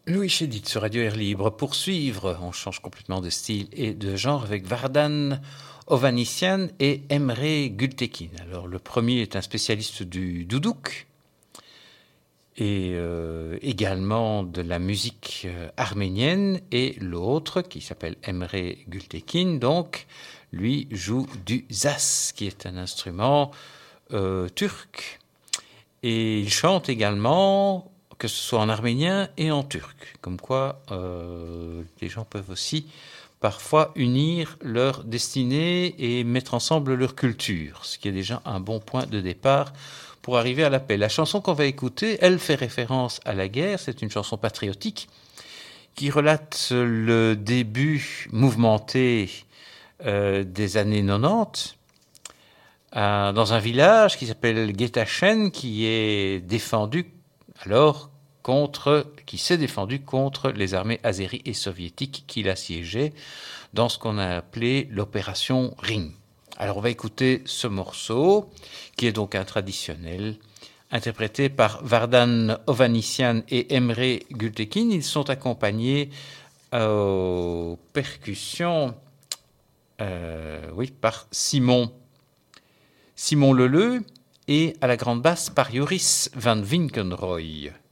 Louis Chédid sur Radio Air Libre. Pour suivre, on change complètement de style et de genre avec Vardan Ovanessian et Emre Gültekin. Alors le premier est un spécialiste du doudouk et également de la musique arménienne, et l'autre qui s'appelle Emre Gültekin, donc lui joue du zas, qui est un instrument turc, et il chante également, que ce soit en arménien et en turc, comme quoi les gens peuvent aussi parfois unir leur destinée et mettre ensemble leur culture, ce qui est déjà un bon point de départ pour arriver à la paix. La chanson qu'on va écouter, elle fait référence à la guerre, c'est une chanson patriotique qui relate le début mouvementé des années 90 dans un village qui s'appelle Getachen, qui est défendu alors qui s'est défendu contre les armées azéries et soviétiques qui l'assiégeaient dans ce qu'on a appelé l'opération Ring. Alors on va écouter ce morceau, qui est donc un traditionnel, interprété par Vardan Ovanessian et Emre Gültekin. Ils sont accompagnés aux percussions par Simon Leleu, et à la grande basse par Joris van Winkenrooy.